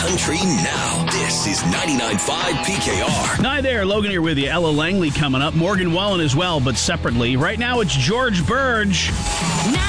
country now. This is 99.5 PKR. Hi there, Logan here with you. Ella Langley coming up. Morgan Wallen as well, but separately. Right now it's George Burge.